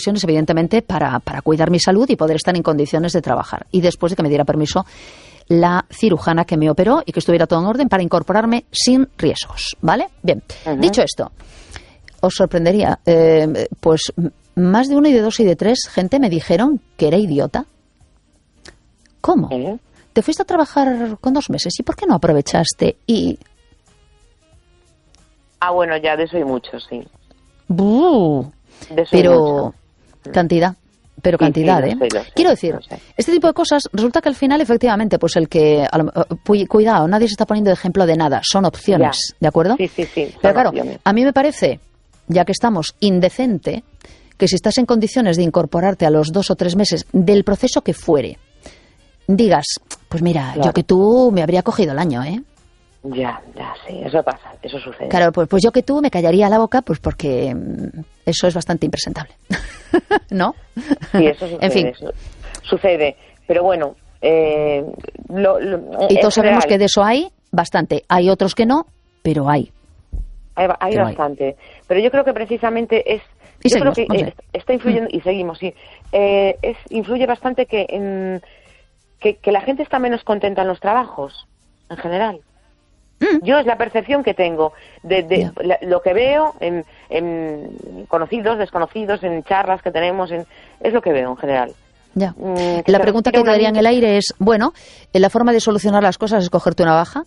presiones, evidentemente, para cuidar mi salud y poder estar en condiciones de trabajar. Y después de que me diera permiso la cirujana que me operó y que estuviera todo en orden para incorporarme sin riesgos, ¿vale? Bien, dicho esto, os sorprendería, pues más de 1 y de 2 y de 3 gente me dijeron que era idiota. ¿Cómo? Te fuiste a trabajar con 2 meses, ¿y por qué no aprovechaste? Y... bueno, ya de eso hay mucho, sí. De eso pero cantidad. Pero cantidad, sí, Quiero decir, este tipo de cosas, resulta que al final, efectivamente, pues el que... cuidado, nadie se está poniendo de ejemplo de nada, son opciones, ¿de acuerdo? Sí. Pero claro, a mí me parece, ya que estamos, indecente, que si estás en condiciones de incorporarte a los 2 o 3 meses del proceso que fuere, digas, pues mira, yo que tú me habría cogido el año, Ya, sí, eso pasa, eso sucede. Claro, pues yo que tú me callaría la boca, pues porque eso es bastante impresentable. ¿No? Sí, eso sucede. En fin. Eso sucede, pero bueno... y todos sabemos que de eso hay bastante. Hay otros que no, pero hay. Hay bastante. Pero yo creo que precisamente es... Y yo seguimos, creo que está influyendo, y seguimos, sí. Influye bastante que la gente está menos contenta en los trabajos, en general. Yo es la percepción que tengo de lo que veo en conocidos, desconocidos, en charlas que tenemos, es lo que veo en general. Ya. La pregunta que quedaría en el aire es, bueno, ¿la forma de solucionar las cosas es cogerte una baja?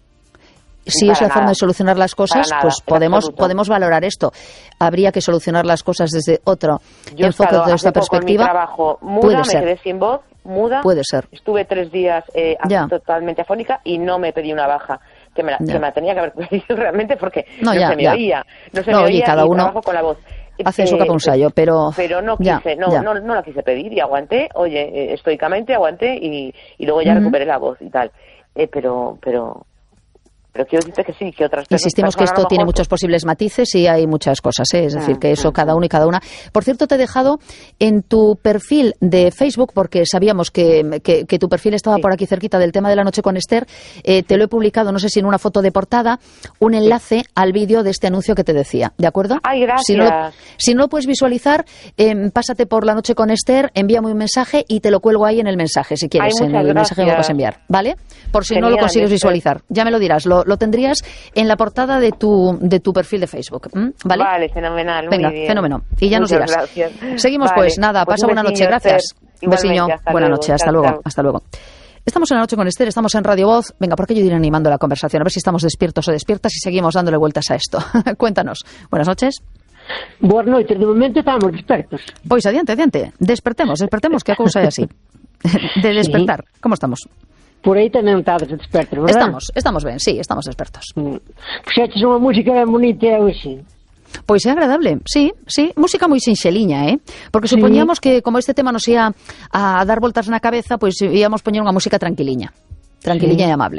Si es la forma de solucionar las cosas, pues podemos valorar esto. Habría que solucionar las cosas desde otro enfoque, desde esta perspectiva. Con mi trabajo muda, me quedé sin voz, muda. Puede ser. Estuve 3 días totalmente afónica y no me pedí una baja. Que me la tenía que haber pedido realmente porque no se me oía. No se me oía, cada uno trabajo con la voz. hace su capa un sayo, pero no quise, no la quise pedir y aguanté, estoicamente aguanté y luego ya recuperé la voz y tal. Pero quiero decirte que sí, que otras personas... Insistimos que esto tiene muchos posibles matices y hay muchas cosas, es decir, que eso cada uno y cada una... Por cierto, te he dejado en tu perfil de Facebook, porque sabíamos que tu perfil estaba por aquí cerquita del tema de la noche con Esther, te lo he publicado, no sé si en una foto de portada, un enlace al vídeo de este anuncio que te decía, ¿de acuerdo? ¡Ay, gracias! Si no lo puedes visualizar, pásate por la noche con Esther, envíame un mensaje y te lo cuelgo ahí en el mensaje, si quieres, en el mensaje que me vas a enviar, ¿vale? Por si no lo consigues visualizar, ya me lo dirás, lo tendrías en la portada de tu perfil de Facebook, ¿vale? Vale, fenomenal, venga, muy bien. Fenómeno. Y ya Muchas nos dirás. Gracias. Seguimos pues, nada, pues pasa buena noche, gracias. Un besiño, buena noche, hasta luego, hasta luego. Estamos en la noche con Esther, estamos en Radio Voz. Venga, ¿por qué yo iré animando la conversación? A ver si estamos despiertos o despiertas y seguimos dándole vueltas a esto. Cuéntanos. Buenas noches. Boas noites, de momento estamos despertos. Pois adiante. Despertemos, que a cousa é así. De despertar. Sí. Como estamos? Por aí tamén estades despertos, verdad? Estamos ben, sí, estamos despertos. Puxeches unha música ben bonita hoxe. Pois é agradable, sí, música moi sinxeliña, porque supoñíamos que como este tema nos ia a dar voltas na cabeza, pois íamos poñer unha música tranquiliña e amable.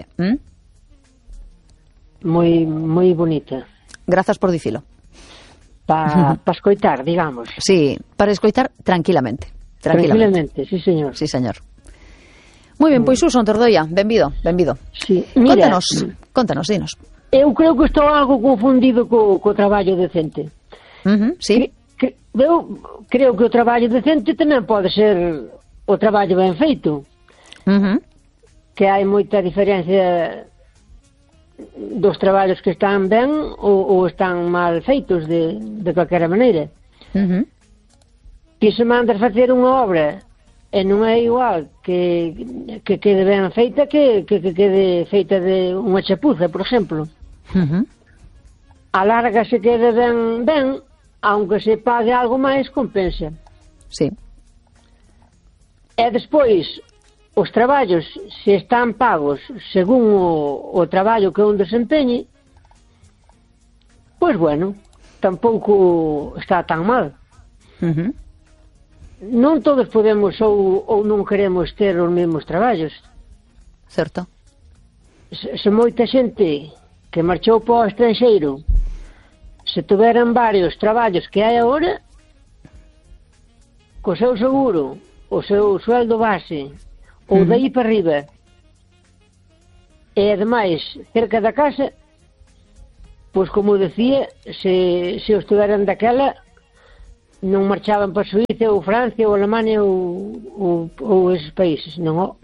Moi bonita. Grazas por dicilo. Para escoitar, digamos. Sí, para escoitar tranquilamente, sí, señor. Sí, señor. Moi ben, pois Suso Tordoia, benvido. Sí. Mira, Contanos, dinos. Eu creo que estou algo confundido co traballo decente. Sí. Eu creo que o traballo decente tamén pode ser o traballo ben feito. Que hai moita diferencia dos traballos que están ben ou están mal feitos de calquera maneira. Que se mandas facer unha obra e non é igual que quede ben feita que quede feita de unha chapuza, por exemplo. A larga se quede ben, aunque se pague algo máis, compensa. Sí. E despois, os traballos, se están pagos según o traballo que un desempeñe, pois bueno, tampouco está tan mal. Non todos podemos ou non queremos ter os mesmos traballos. Certo. Se moita xente que marchou para o estranxeiro se tuveran varios traballos que hai agora, co seu seguro, o seu sueldo base ou daí para arriba, e ademais cerca da casa, pois como decía, se os tuveran daquela, non marchaban para Suíza ou Francia ou Alemania ou esos países, non.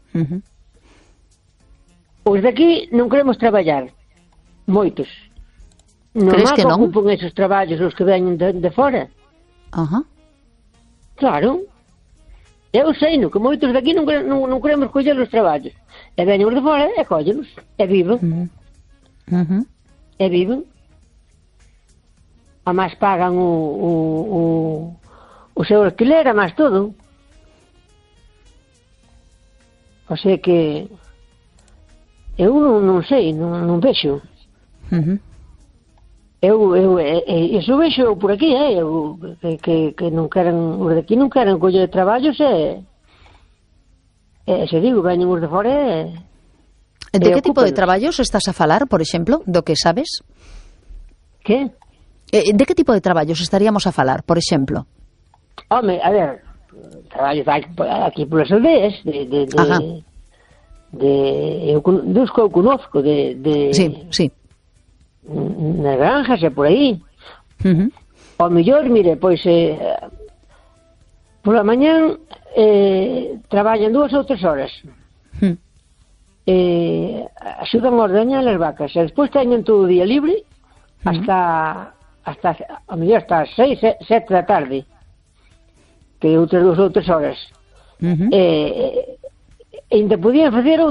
Os daqui non queremos traballar, moitos. Crees que non? Ocupan esos traballos os que veñen de fora. Claro. Eu sei, que moitos daqui non queremos coller os traballos. E veñen os de fora e collelos. E viven. E viven. A máis pagan o seu alquiler, a máis todo. O sea que eu non sei, non vexo. Iso vexo por aquí, que non queren, os de aquí non queren coller traballos se digo, veñen os de fora De que tipo de traballos estás a falar, por exemplo, do que sabes? Que? De que tipo de traballos estaríamos a falar, por exemplo? Home, a ver, traballos aquí polas aldeas dos que eu conozco Sí. nas granjas e por aí. Ao mellor, mire, pois pola mañán traballan 2 ou 3 horas, axudan a ordeñar as vacas e despois teñen todo o día libre hasta ao mellor hasta as 6, 7 da tarde, que outras 2 ou 3 horas. Ainda podían facer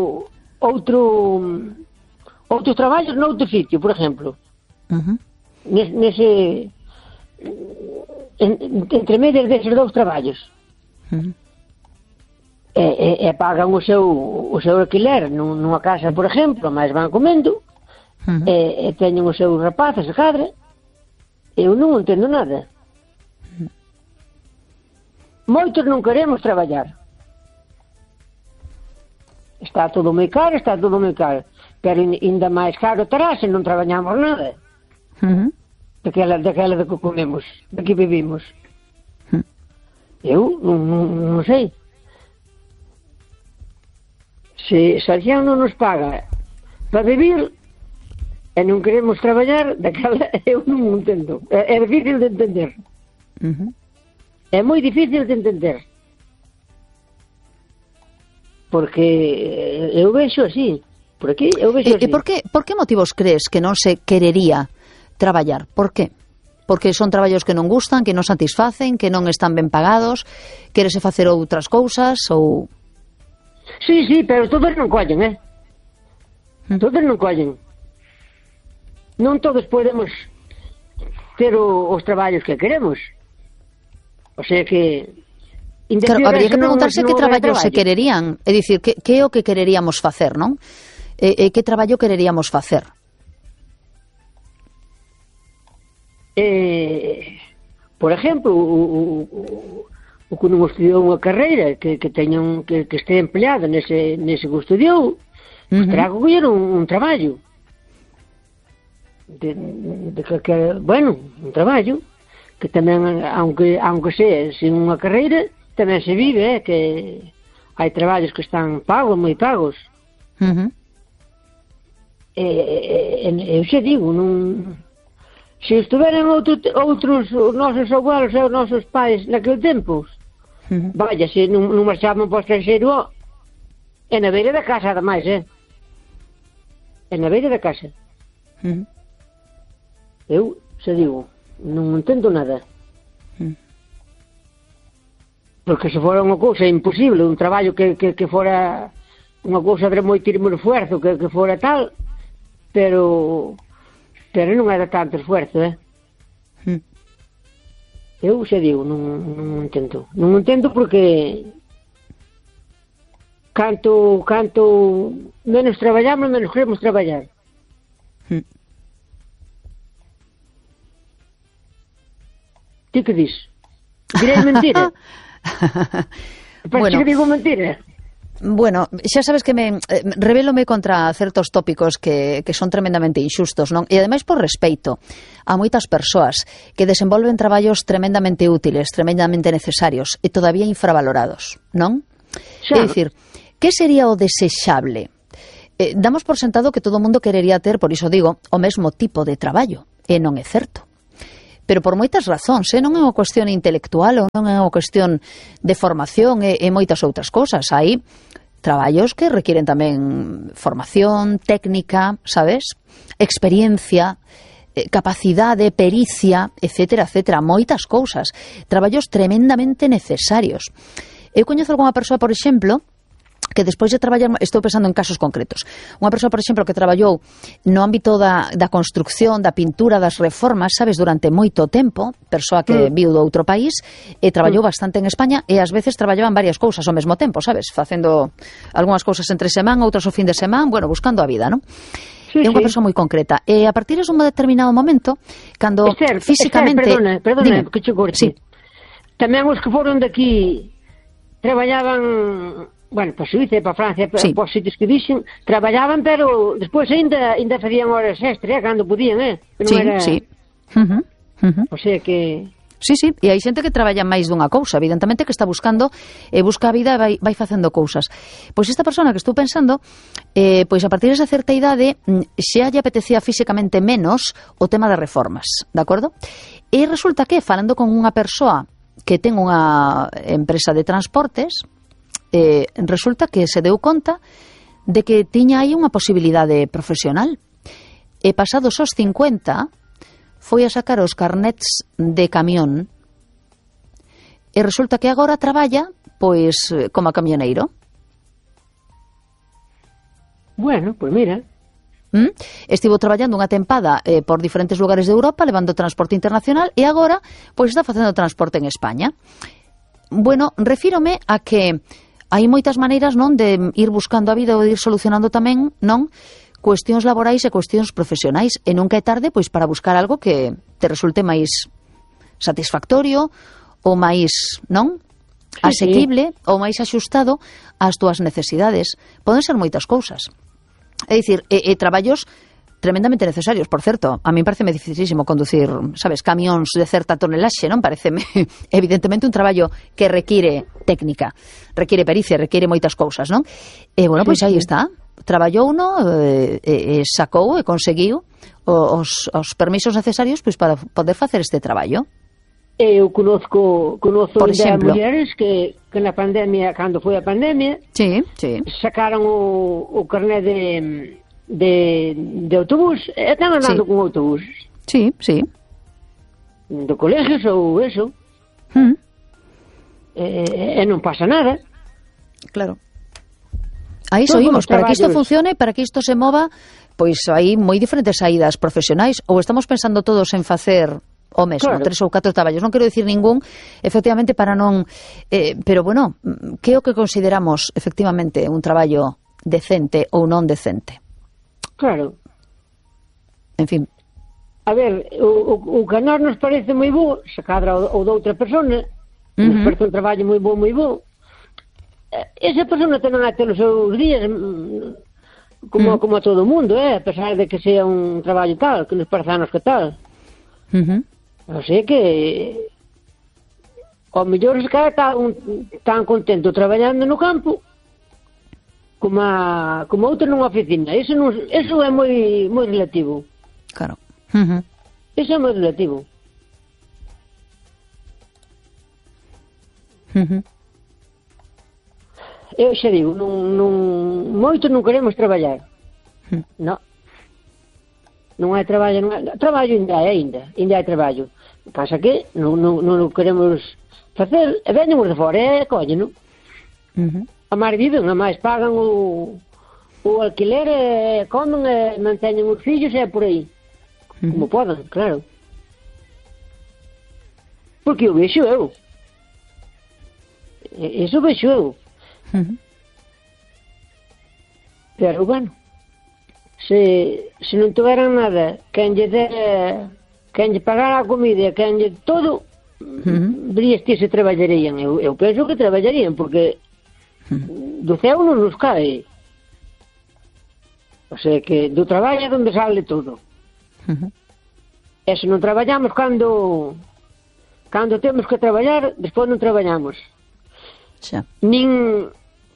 outros traballos noutro sitio, por exemplo. Nese entre medias deses 2 traballos. E pagan o seu alquiler nunha casa, por exemplo, máis van comendo, e teñen os seus rapaces a cadra. Eu non entendo nada. Moitos non queremos traballar. Está todo moi caro, pero ainda máis caro terá se non traballamos nada. Daquela de que comemos, de que vivimos. Eu non sei. Se a xeón non nos paga para vivir e non queremos traballar, daquela eu non entendo. É difícil de entender. É moi difícil de entender. Porque eu vexo así. Por aquí eu vexo así. E por que motivos crees que non se querería traballar? Por que? Porque son traballos que non gustan, que non satisfacen, que non están ben pagados, querese facer outras cousas ou... Sí, pero todos non collen, Todos non collen. Non todos podemos ter os traballos que queremos. O sea que... Claro, habría que preguntarse que traballos se quererían, é dicir, que é o que quereríamos facer, non? Que traballo quereríamos facer? Por exemplo, o que non estudiou unha carreira que este empleado nese que estudiou, terá que coller un traballo un traballo que tamén, aunque sea sin unha carreira, tamén se vive, que hai traballos que están pagos, moi pagos. Eu xa digo, non... Se estuveran outros os nosos abuelos e os nosos pais naquele tempo, vaya, se non marchaban para o estranxeiro, é na beira da casa, ademais, é na beira da casa. Eu xa digo, non entendo nada. Porque se fora unha cousa imposible, un traballo que fora unha cousa de moitísimo esfuerzo, que fora tal, pero non era tanto esfuerzo, Eu xa digo, non entendo. Non entendo porque canto menos traballamos, menos queremos traballar. Ti que dis? Direi mentira? Parece que digo mentira. Bueno, xa sabes que rebélome contra certos tópicos que son tremendamente inxustos, non? E ademais por respeito a moitas persoas que desenvolven traballos tremendamente útiles, tremendamente necesarios e todavía infravalorados, non? É dicir, que sería o desexable? Damos por sentado que todo o mundo querería ter, por iso digo, o mesmo tipo de traballo, e non é certo. pero por moitas razóns, non é unha cuestión intelectual ou non é unha cuestión de formación e moitas outras cousas. Hai traballos que requieren tamén formación, técnica, sabes? Experiencia, capacidade, pericia, etcétera, etcétera, moitas cousas. Traballos tremendamente necesarios. Eu coñezo algunha persoa, por exemplo, que despois de traballar, estou pensando en casos concretos, unha persoa, por exemplo, que traballou no ámbito da construcción, da pintura, das reformas, sabes, durante moito tempo, persoa que viu do outro país, e traballou bastante en España, e ás veces traballaban varias cousas ao mesmo tempo, sabes, facendo algunhas cousas entre semana, outras ao fin de semana, bueno, buscando a vida, non? É unha persoa moi concreta. E a partir de un determinado momento, cando físicamente... Perdona, que che corte. Sí. Tamén os que foron daqui traballaban... Bueno, para Suíza e para Francia, para os sitios que dixen, traballaban, pero despois ainda facían horas extra, cando podían, Sí, era... sí. O sea que... Sí, e hai xente que traballa máis dunha cousa, evidentemente que está buscando, busca a vida e vai facendo cousas. Pois esta persona que estou pensando, pois a partir desa certa idade, xa lle apetecía físicamente menos o tema das reformas, de acordo? E resulta que, falando con unha persoa que ten unha empresa de transportes, resulta que se deu conta de que tiña aí unha posibilidade profesional, e pasados os 50 foi a sacar os carnets de camión e resulta que agora traballa pois como camioneiro. Bueno, pois mira, estivo traballando unha tempada por diferentes lugares de Europa levando transporte internacional e agora pois está facendo transporte en España. Bueno, refírome a que hai moitas maneiras, non, de ir buscando a vida ou de ir solucionando tamén, non, cuestións laborais e cuestións profesionais, e nunca é tarde pois para buscar algo que te resulte máis satisfactorio ou máis, non, asequible ou máis axustado ás túas necesidades. Poden ser moitas cousas. É dicir, traballos tremendamente necesarios, por certo. A mí pareceme dificilísimo conducir, sabes, camións de certa tonelaxe, non? Pareceme evidentemente un traballo que require técnica, require pericia, require moitas cousas, non? E, bueno, pois aí está. Traballou uno, sacou e conseguiu os permisos necesarios pois para poder facer este traballo. Eu conozco por exemplo, mulleres que na pandemia, cando foi a pandemia, sacaron o carné de autobús, están andando con autobús. Sí. Do colegios ou eso. E non pasa nada. Claro. Aí soímos, para que isto funcione, para que isto se mova, pois hai moi diferentes saídas profesionais, ou estamos pensando todos en facer o mesmo, 3 ou 4 traballos, non quero dicir ningún, efectivamente, para non... pero, bueno, que é o que consideramos, efectivamente, un traballo decente ou non decente? Claro. En fin. A ver, o que a nós nos parece moi bo, se cadra ou de outra persona, nos parece un traballo moi bo, esa persona tamén a ter os seus días como a todo o mundo, a pesar de que sea un traballo tal, que nos parece a nos que tal. O sea que ao mellor se cara tan contento traballando no campo como outro nunha oficina. Eso é moi relativo. Claro. Eso é moi relativo. Eu xa digo, moito non queremos traballar. Non hai traballo, traballo ainda hai traballo. Pasa que non queremos facer, e venimos de fora, colle, non? A máis viven, a máis pagan o alquiler, comen, manteñen os fillos, e por aí. Como poden, claro. Porque o vexo eu. Eso vexo eu. Pero, bueno, se non tuveran nada, quen lle pagara a comida, quen lle todo, verías que se traballarían. Eu penso que traballarían, porque do céu non nos cae. O sea que do traballo é onde sale todo. E se non traballamos cando temos que traballar, despois non traballamos. Nin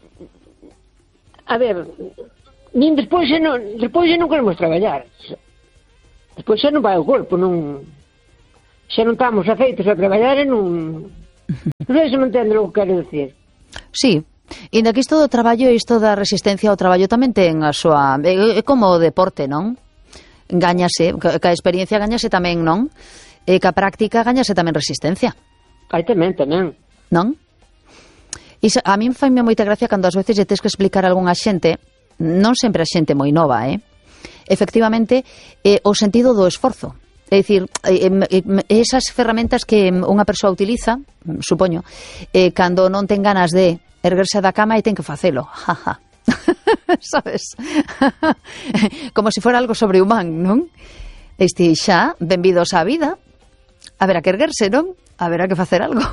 despois xa non queremos traballar. Despois xa non vai o corpo, non. xa non estamos afeitos a traballar e non sei se me entende o que quero dicir. Sí, e que isto do traballo e isto da resistencia ao traballo tamén ten a súa... É como o deporte, non? Gáñase, que a experiencia gáñase tamén, non? E que a práctica gáñase tamén resistencia. Aí tamén. Non? E a min faime moita gracia cando ás veces lle tes que explicar a algunha xente, non sempre a xente moi nova, efectivamente, o sentido do esforzo. É dicir, esas ferramentas que unha persoa utiliza, supoño, cando non ten ganas de erguerse da cama e ten que facelo. Jaja. Sabes? Como se fora algo sobrehumán, non? Xa, benvidos á vida. Haberá que erguerse, non? Haberá que facer algo.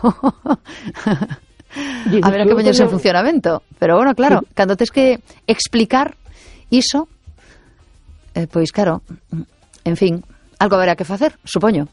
Haberá que poñerse en funcionamento. Pero bueno, claro, cando tens que explicar iso, pois claro, en fin, algo haberá que facer, supoño.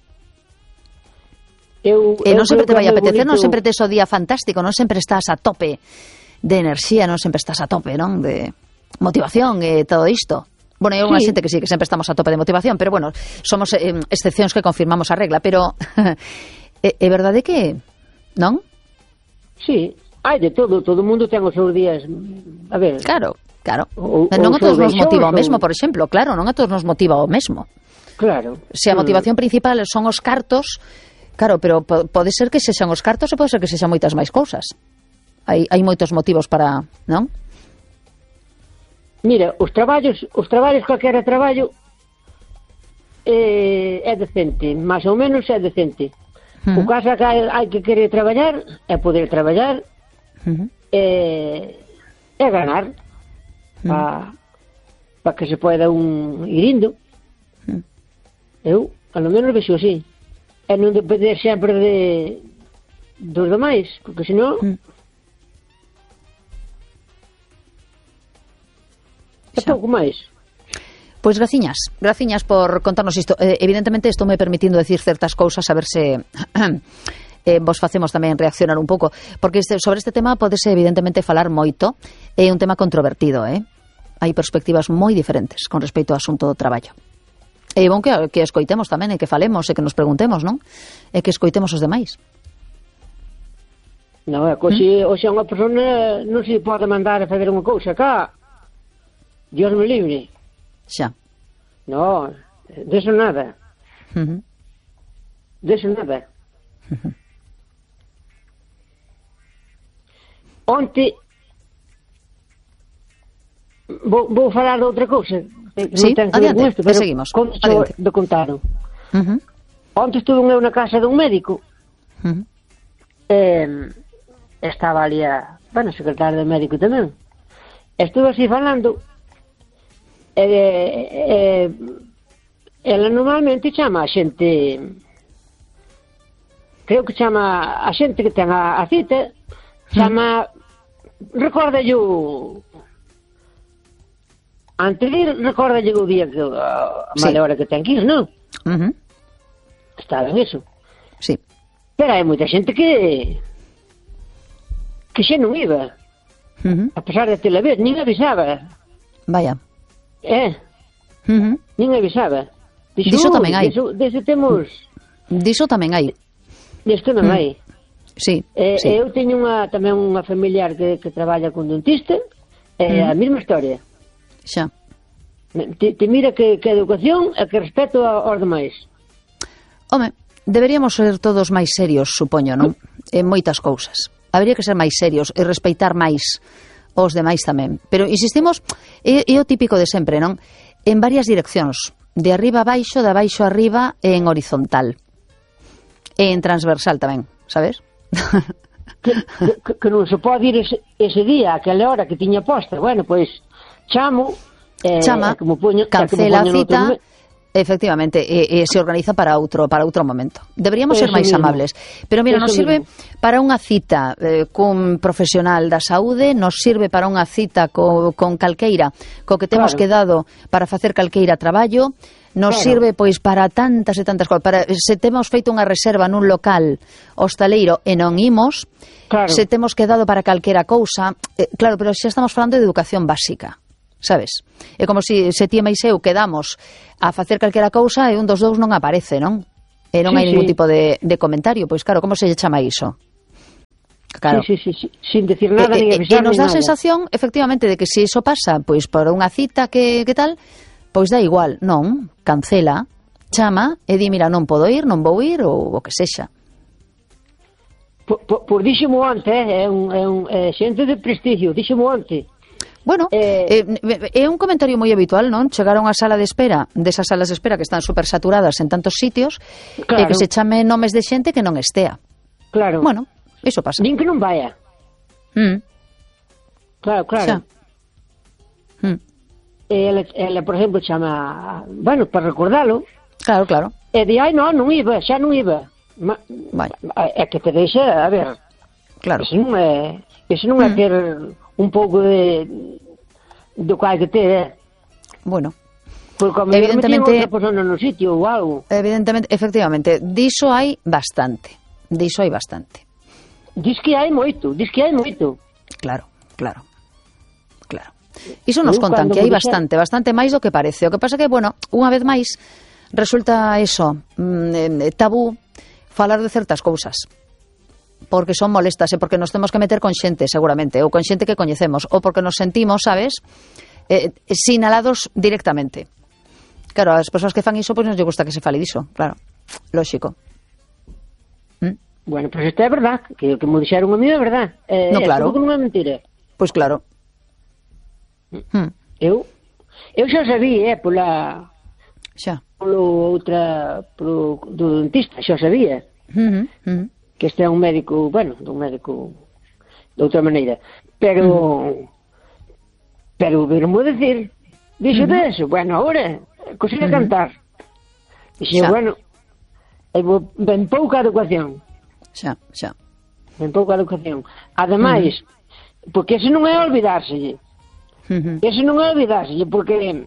E non sempre te vai a apetecer, non sempre tes o día fantástico, non sempre estás a tope de enerxía, non sempre estás a tope, non, de motivación e todo isto. Bueno, hai unha xente que sí, que sempre estamos a tope de motivación, pero bueno, somos excepcións que confirmamos a regla, pero é verdade que, non? Sí, hai de todo o mundo ten os seus días, a ver... Claro. Non a todos nos motiva o mesmo, por exemplo, claro, non a todos nos motiva o mesmo. Claro. Se a motivación principal son os cartos, claro, pero pode ser que sexan os cartos e pode ser que sexan moitas máis cousas. Hai moitos motivos para, non? Mira, os traballos, calquera traballo é decente, máis ou menos é decente. O caso é que hai que querer traballar, é poder traballar, é ganar, para que se poida ir indo. Eu, a lo menos, vexo así. E non depender sempre dos demais, porque senón é pouco máis. Pois graciñas por contarnos isto. Evidentemente estou me permitindo decir certas cousas, a ver se vos facemos tamén reaccionar un pouco, porque sobre este tema podese evidentemente falar moito. É un tema controvertido, hai perspectivas moi diferentes con respecto ao asunto do traballo. É bon que escoitemos tamén, e que falemos, e que nos preguntemos, non? E que escoitemos os demais. Non, é que hoxe unha persona non se pode mandar a fazer unha cousa cá. Dios me libre. Xa. Non, deso nada. Deso nada. Onte vou falar de outra cousa. Sí, adiante, seguimos. Adiante. De contaron. Onte estuve eu na casa dun médico. Estaba ali bueno, secretario de médico tamén. Estuve así falando. Ela normalmente chama a xente, creo que chama a xente que ten a cita, chama, recórdalle antes de ir, recórdalle o día que a mala hora que ten que ir, non? Está ben iso. Sí. Pero hai moita xente que xa non iba, a pesar de tela vez, nin avisaba. Vaya. Nin avisaba. Diso tamén hai. Diso temos... Diso tamén hai. Disto non hai. Sí, sí. Eu teño tamén unha familiar que traballa con dentista, a mesma historia. Xa. Te mira que educación e que respeto aos demais. Home, deberíamos ser todos máis serios, supoño, non? En moitas cousas. Habería que ser máis serios e respeitar máis os demais tamén. Pero insistimos, é o típico de sempre, non? En varias direccións, de arriba a baixo, de abaixo a arriba e en horizontal. E en transversal tamén, sabes? que non se pode ir ese día, aquela hora que tiña posta. Bueno, pois, chama, cancela a cita, efectivamente, e se organiza para outro momento. Deberíamos ser máis amables. Pero mira, nos sirve para unha cita cun profesional da saúde, nos sirve para unha cita con calqueira, co que temos quedado para facer calqueira traballo, nos sirve pois para tantas e tantas cousas, para se temos feito unha reserva nun local hostaleiro e non imos, se temos quedado para calquera cousa, claro, pero xa estamos falando de educación básica, sabes? É como se ti e máis eu quedamos a facer calquera cousa e un dos dous non aparece, non? e non hai ningún tipo de comentario. Pois claro, como se lle chama iso? Claro. Sí, sin decir nada, ni avisar, nos ni dá nada. sensación, efectivamente, de que se iso pasa, pois por unha cita que tal, pois dá igual. Non, cancela, chama e di, mira, non podo ir, non vou ir, ou o que sexa. Por díxemo antes, é xente de prestigio, díxemo antes. Bueno, é un comentario moi habitual, non? Chegar a unha sala de espera, desas salas de espera que están super saturadas en tantos sitios, claro, e que se chame nomes de xente que non estea. Claro. Bueno, iso pasa. Din que non vaya. Claro. Xa. Ela, por exemplo, chama, bueno, para recordalo. Claro. E di, non iba, xa non iba. É que te deixa, a ver, claro. Eso non é ter un pouco do que hai que ter, Bueno, porque como evidentemente outra persona no sitio ou algo. Evidentemente, efectivamente, diso hai bastante. Diz que hai moito. Claro. Iso nos contan que hai bastante máis do que parece. O que pasa que, bueno, unha vez máis resulta eso, tabú falar de certas cousas, porque son molestas e porque nos temos que meter con xente, seguramente, ou con xente que coñecemos, ou porque nos sentimos, sabes, sinalados directamente. Claro, as persoas que fan iso, pois non lle gusta que se fale diso, claro, lóxico. Bueno, pois isto é verdad, que me dixeron a mí é verdad. No, claro. Que non é mentira. Pois claro. Eu xa sabía, polo do dentista, xa sabía. Que este é un médico, bueno, un médico de outra maneira, pero vermo decir, dixo deso, bueno, ahora consigo cantar. Dixo, bueno, ben pouca educación. Xa. Ben pouca educación. Ademais, porque ese non é olvidárselle. Ese non é olvidárselle, porque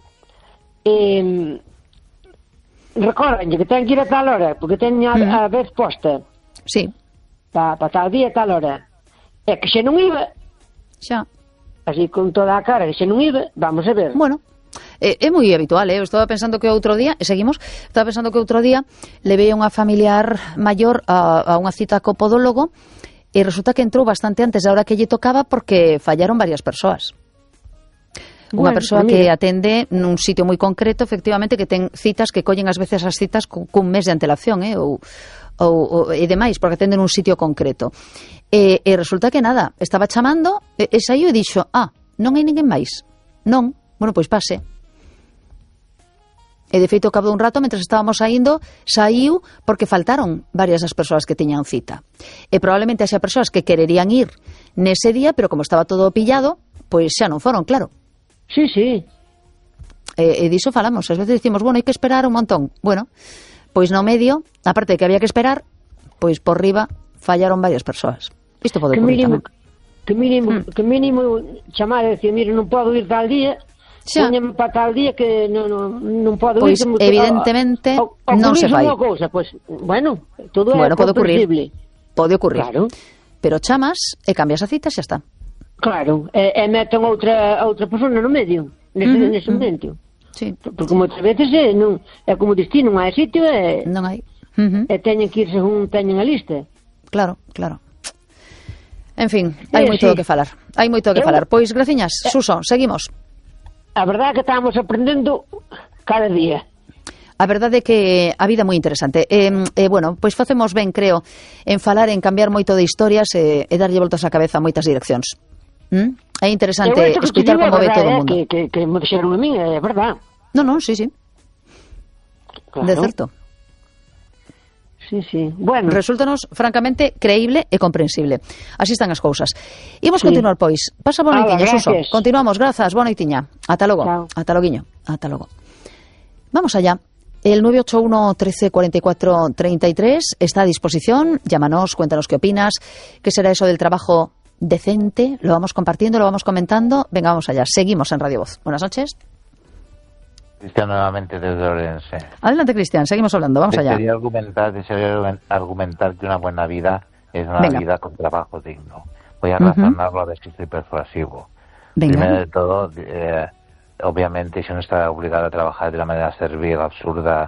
recordanlle que ten que ir a tal hora, porque ten a vez posta. Sí. Para tal día, tal hora. É que xe non iba. Xa. Así con toda a cara, que xe non iba, vamos a ver. Bueno, é moi habitual, Eu estaba pensando que outro día, levei a unha familiar maior a unha cita co podólogo e resulta que entrou bastante antes da hora que lle tocaba porque fallaron varias persoas. Unha persoa que atende nun sitio moi concreto, efectivamente, que ten citas que collen ás veces as citas cun mes de antelación, ou demais, porque atende nun sitio concreto. E resulta que nada, estaba chamando, e saiu e dixo, non hai ninguén máis. Non, bueno, pois pase. E de feito, ao cabo dun rato, mentre estábamos saiu porque faltaron varias das persoas que tiñan cita. E probablemente haxa persoas que quererían ir nese día, pero como estaba todo pillado, pois xa non foron, claro. Sí. E diso falamos, ás veces dicimos, bueno, hai que esperar un montón. Bueno, pois no medio, aparte de que había que esperar, pois por riba fallaron varias persoas. Isto pode ocurrir tamén. Que mínimo chamar e decir, mire, non podo ir tal día, poñeme para tal día que non podo ir. Pois evidentemente non se fai. Pois, bueno, todo é comprensible. Pode ocurrir. Claro. Pero chamas e cambias a cita, xa está. Claro, e meten outra persona no medio, nese momento. Sí. Porque moitas veces é como destino, non hai sitio e non hai. E teñen que ir según teñen a lista. Claro. En fin, hai moito do que falar. Pois, graciñas, Suso, seguimos. A verdade é que estamos aprendendo cada día. A verdade é que a vida é moi interesante. Bueno, pois facemos ben, creo, en falar, en cambiar moito de historias e darlle voltas á cabeza a moitas direccións. É interesante escutar como ve todo o mundo. Que me dixeron a mí, é verdade. Non, sí. Claro. De certo. Sí. Bueno. Resultanos, francamente, creíble e comprensible. Así están as cousas. Imos continuar, pois. Pasa boa noitiña, Suso. Continuamos, grazas, boa noitiña. Ata logo. Chao. Ata loguiño. Vamos allá. El 981 13 44 33 está a disposición. Llámanos, cuéntanos qué opinas. ¿Qué será eso del trabajo decente? Lo vamos compartiendo, lo vamos comentando. Venga, vamos allá. Seguimos en Radio Voz. Buenas noches. Cristian, nuevamente desde Orense. Adelante, Cristian, seguimos hablando, vamos allá. Desearía argumentar que una buena vida es una vida con trabajo digno. Voy a razonarlo a ver si soy persuasivo. Primero de todo, obviamente, si uno está obligado a trabajar de la manera servil, absurda,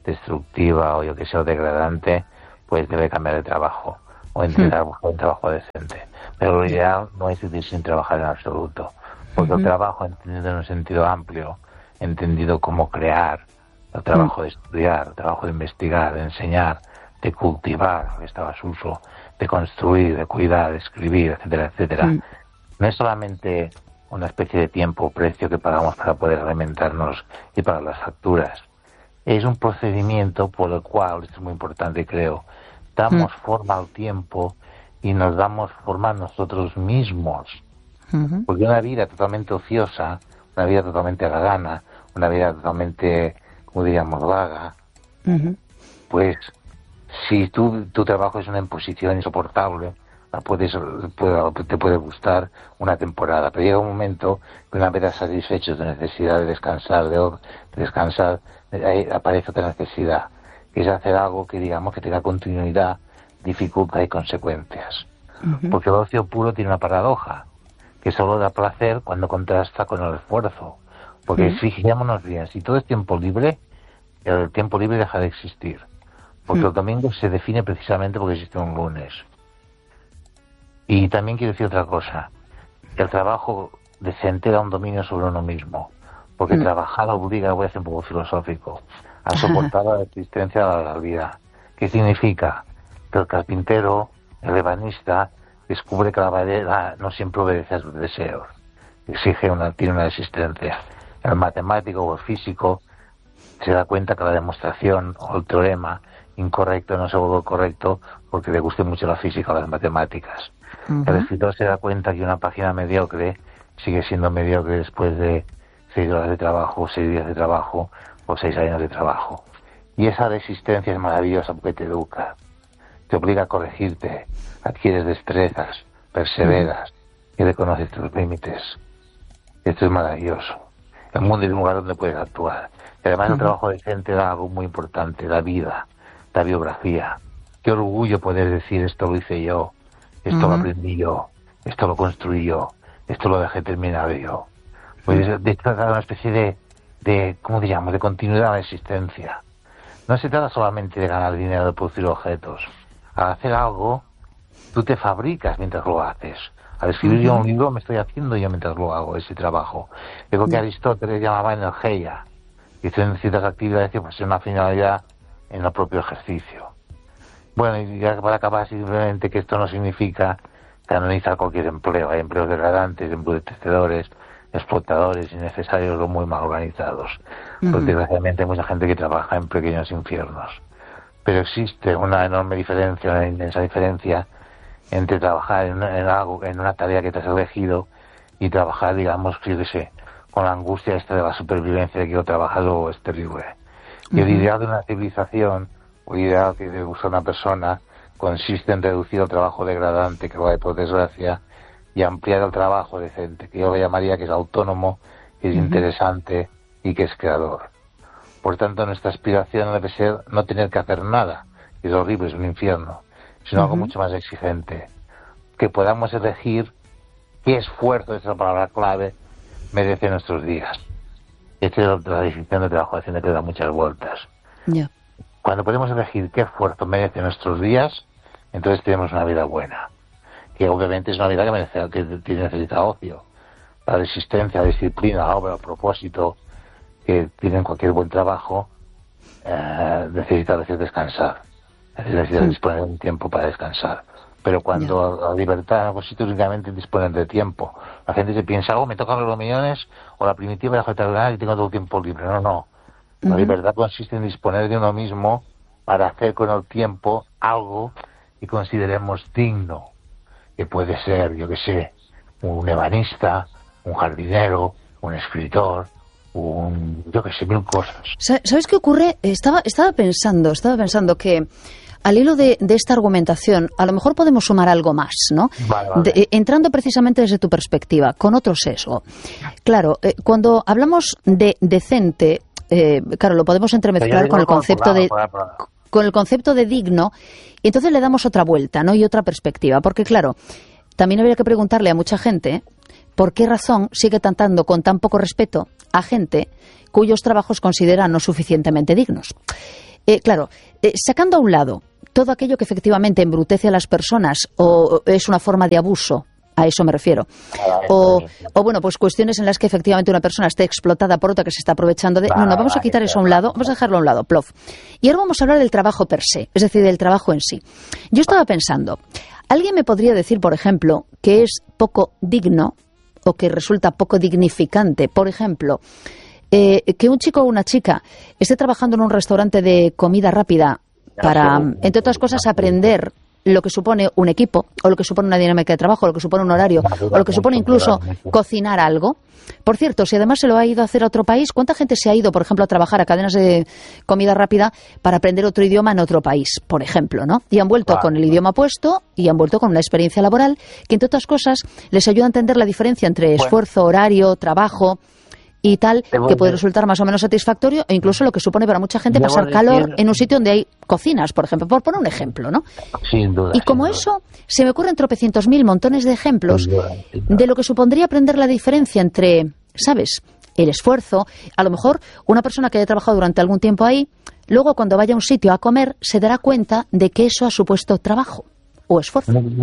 destructiva o yo que sé, o degradante, pues debe cambiar de trabajo o intentar buscar un trabajo decente. Pero lo ideal no es vivir sin trabajar en absoluto, porque el trabajo, entendido en un sentido amplio, entendido como crear, el trabajo de estudiar, el trabajo de investigar, de enseñar, de cultivar, que estaba su uso, de construir, de cuidar, de escribir, etcétera, etcétera, no es solamente una especie de tiempo o precio que pagamos para poder alimentarnos y pagar las facturas. Es un procedimiento por el cual, esto es muy importante creo, damos forma al tiempo y nos damos forma a nosotros mismos. Porque una vida totalmente ociosa, una vida totalmente a la gana, una vida totalmente, como diríamos, vaga, pues si tu trabajo es una imposición insoportable, te puede gustar una temporada, pero llega un momento que una vez satisfechos de necesidad de descansar, ahí aparece otra necesidad, que es hacer algo que digamos que tenga continuidad, dificultad y consecuencias. Porque el ocio puro tiene una paradoja, que solo da placer cuando contrasta con el esfuerzo. Porque fijémonos bien, si todo es tiempo libre, el tiempo libre deja de existir. Porque el domingo se define precisamente porque existe un lunes. Y también quiero decir otra cosa, que el trabajo decente da un dominio sobre uno mismo, porque trabajar obliga, voy a ser un poco filosófico, a soportar la existencia de la vida. ¿Qué significa? Que el carpintero, el ebanista, descubre que la madera no siempre obedece a sus deseos, tiene una existencia. El matemático o el físico se da cuenta que la demostración o el teorema incorrecto no se vuelve correcto porque le guste mucho la física o las matemáticas. El escritor se da cuenta que una página mediocre sigue siendo mediocre después de 6 horas de trabajo, 6 días de trabajo o 6 años de trabajo. Y esa resistencia es maravillosa porque te educa, te obliga a corregirte, adquieres destrezas, perseveras y reconoces tus límites. Esto es maravilloso. El mundo es un lugar donde puedes actuar. Y además el trabajo decente da algo muy importante, da vida, da biografía. Qué orgullo poder decir esto lo hice yo, esto lo aprendí yo, esto lo construí yo, esto lo dejé terminado yo. Pues de hecho da una especie de ¿cómo digamos?, de continuidad a la existencia. No se trata solamente de ganar dinero, de producir objetos. Al hacer algo, tú te fabricas mientras lo haces. Al escribir yo un libro me estoy haciendo yo mientras lo hago, ese trabajo. Es lo que Aristóteles llamaba energía. Y en ciertas actividades que pues, es una finalidad en el propio ejercicio. Bueno, y ya para acabar simplemente que esto no significa canonizar cualquier empleo. Hay empleos degradantes, embrutecedores, explotadores, innecesarios o muy mal organizados. Porque desgraciadamente hay mucha gente que trabaja en pequeños infiernos. Pero existe una enorme diferencia, una inmensa diferencia entre trabajar en algo, en una tarea que te has elegido y trabajar, digamos, yo qué sé, con la angustia esta de la supervivencia de que yo trabajo es terrible. Y el ideal de una civilización, o el ideal que busca una persona, consiste en reducir el trabajo degradante que va por desgracia y ampliar el trabajo decente, que yo lo llamaría que es autónomo, que es interesante y que es creador. Por tanto, nuestra aspiración debe ser no tener que hacer nada, que es horrible, es un infierno, sino algo mucho más exigente, que podamos elegir qué esfuerzo, esa es la palabra clave, merece nuestros días. Esta es la definición de trabajo decente que da muchas vueltas. Cuando podemos elegir qué esfuerzo merece nuestros días, entonces tenemos una vida buena, que obviamente es una vida que necesita ocio, la resistencia, la disciplina, la obra, el propósito que tienen cualquier buen trabajo, necesita a veces descansar, necesita disponer de un tiempo para descansar. Pero cuando la libertad no consiste únicamente en disponer de tiempo, la gente se piensa, me tocan los millones o la primitiva de la y tengo todo el tiempo libre. No. La libertad consiste en disponer de uno mismo para hacer con el tiempo algo que consideremos digno, que puede ser, yo qué sé, un ebanista, un jardinero, un escritor, yo qué sé, 1000 cosas. ¿Sabes qué ocurre? Estaba pensando que al hilo de esta argumentación, a lo mejor podemos sumar algo más, ¿no? Vale. Entrando precisamente desde tu perspectiva, con otro sesgo. Claro, cuando hablamos de decente, claro, lo podemos entremezclar con el concepto con el concepto de digno, y entonces le damos otra vuelta, ¿no? Y otra perspectiva, porque claro, también habría que preguntarle a mucha gente por qué razón sigue tratando con tan poco respeto a gente cuyos trabajos considera no suficientemente dignos. claro, sacando a un lado todo aquello que efectivamente embrutece a las personas o es una forma de abuso, a eso me refiero. O bueno, pues cuestiones en las que efectivamente una persona esté explotada por otra que se está aprovechando de... No, vamos a quitar eso a un lado, vamos a dejarlo a un lado, plof. Y ahora vamos a hablar del trabajo per se, es decir, del trabajo en sí. Yo estaba pensando, ¿alguien me podría decir, por ejemplo, que es poco digno o que resulta poco dignificante, por ejemplo, que un chico o una chica esté trabajando en un restaurante de comida rápida para, entre otras cosas, aprender lo que supone un equipo, o lo que supone una dinámica de trabajo, o lo que supone un horario, o lo que supone incluso cocinar algo? Por cierto, si además se lo ha ido a hacer a otro país, ¿cuánta gente se ha ido, por ejemplo, a trabajar a cadenas de comida rápida para aprender otro idioma en otro país, por ejemplo, ¿no? Y han vuelto con el idioma puesto y han vuelto con una experiencia laboral que, entre otras cosas, les ayuda a entender la diferencia entre esfuerzo, horario, trabajo y tal, que puede resultar más o menos satisfactorio, e incluso lo que supone para mucha gente pasar calor en un sitio donde hay cocinas, por ejemplo, por poner un ejemplo, ¿no? Sin duda. Y como eso, se me ocurren tropecientos mil montones de ejemplos de lo que supondría aprender la diferencia entre, ¿sabes?, el esfuerzo. A lo mejor una persona que haya trabajado durante algún tiempo ahí, luego cuando vaya a un sitio a comer, se dará cuenta de que eso ha supuesto trabajo o esfuerzo. Es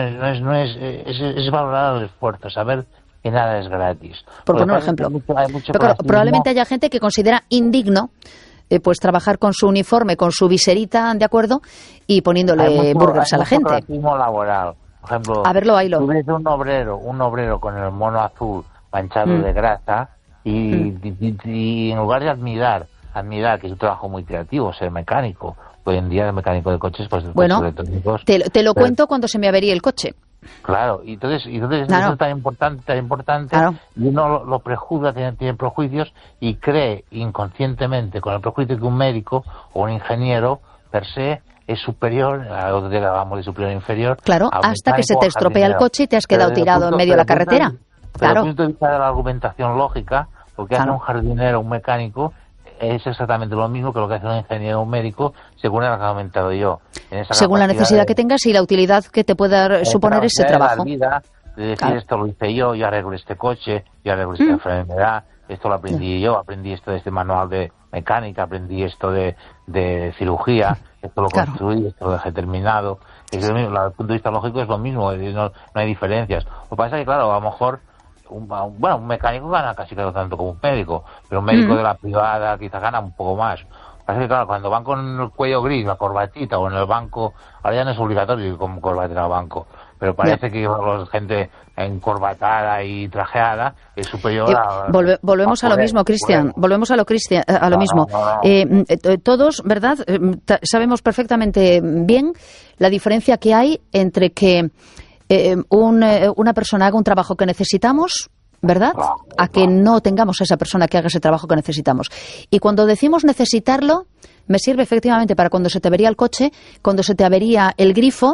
valorar el esfuerzo, saber que nada es gratis. Por poner un ejemplo. Pero claro, probablemente haya gente que considera indigno pues trabajar con su uniforme, con su viserita, ¿de acuerdo? Y poniéndole burgers a la gente. Laboral. Por ejemplo, a verlo, ahílo. Tú ves un obrero con el mono azul manchado de grasa y en lugar de admirar que es un trabajo muy creativo, ser mecánico. Hoy en día el mecánico de coches, pues bueno, te lo cuento cuando se me averíe el coche. Claro, y entonces claro. Eso es tan importante, claro. Y uno lo prejuzga, tiene prejuicios y cree inconscientemente con el prejuicio que un médico o un ingeniero per se es superior, a lo que hablamos de superior e inferior. Claro, hasta que se te estropea el coche y te has quedado tirado en medio de la carretera. Claro. Desde el punto de vista de la argumentación lógica, lo que hace un jardinero o un mecánico es exactamente lo mismo que lo que hace un ingeniero o un médico, según lo que he comentado yo. Según la necesidad que tengas y la utilidad que te pueda suponer ese trabajo. Vida, de decir, esto lo hice yo arreglo este coche, yo arreglo esta enfermedad, esto lo aprendí yo, aprendí esto de este manual de mecánica, aprendí esto de cirugía, esto lo construí, esto lo dejé terminado. Es lo mismo, desde el punto de vista lógico es lo mismo, no hay diferencias. Lo que pasa es que, claro, a lo mejor un mecánico gana casi tanto como un médico, pero un médico de la privada quizás gana un poco más. Así que claro, cuando van con el cuello gris, la corbatita o en el banco, ahora ya no es obligatorio ir con corbatita al banco, pero parece que la gente encorbatada y trajeada es superior a... Volvemos a lo mismo, Cristian, volvemos a lo mismo. Todos, ¿verdad? Sabemos perfectamente bien la diferencia que hay entre que una persona haga un trabajo que necesitamos, ¿verdad?, a que no tengamos a esa persona que haga ese trabajo que necesitamos. Y cuando decimos necesitarlo, me sirve efectivamente para cuando se te avería el coche, cuando se te avería el grifo,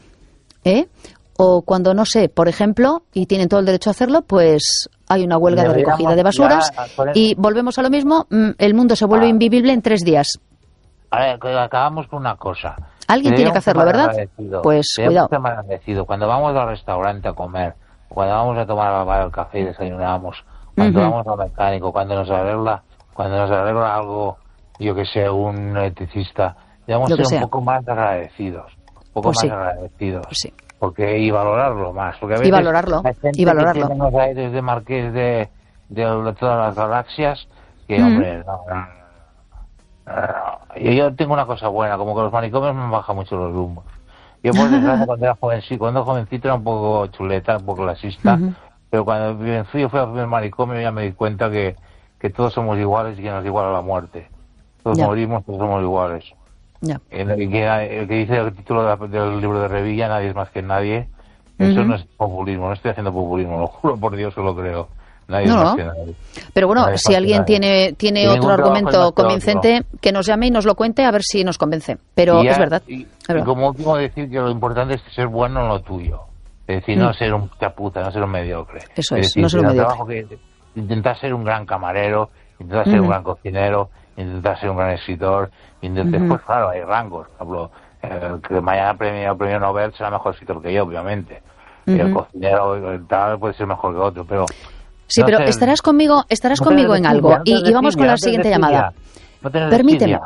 o cuando, no sé, por ejemplo, y tienen todo el derecho a hacerlo, pues hay una huelga de recogida de basuras y volvemos a lo mismo, el mundo se vuelve invivible en 3 días. A ver, acabamos con una cosa. Alguien tiene que hacerlo, ¿verdad? Pues cuidado. Cuando vamos al restaurante a comer, cuando vamos a tomar el café y desayunamos, cuando vamos al mecánico, cuando nos arregla algo, yo que sé, un electricista, debemos ser un poco más agradecidos. Pues sí. Porque y valorarlo más. Porque a veces hay gente que tiene unos aires de marqués de todas las galaxias que, hombre, yo tengo una cosa buena, como que los manicomios me bajan mucho los humos. Yo por desgracia cuando jovencito era un poco chuleta, un poco clasista, pero cuando fui al primer manicomio ya me di cuenta que todos somos iguales y que nos iguala la muerte. Todos morimos, todos somos iguales. El que dice el título del libro de Revilla, nadie es más que nadie, eso no es populismo, no estoy haciendo populismo, lo juro por Dios que lo creo. Nadie es más que nadie. Pero bueno, si alguien tiene otro argumento convincente, que nos llame y nos lo cuente a ver si nos convence. Pero es verdad. Y como último decir que lo importante es ser bueno en lo tuyo. Es decir, no ser un chapuza, no ser un mediocre. Eso es, no ser un mediocre. Intentar ser un gran camarero, intentar ser un gran cocinero, intentar ser un gran escritor. Después, claro, hay rangos. Por ejemplo, que mañana premio Nobel será mejor escritor que yo, obviamente. Y el cocinero tal puede ser mejor que otro, pero... Sí, pero estarás conmigo en algo. Y vamos con la siguiente llamada. No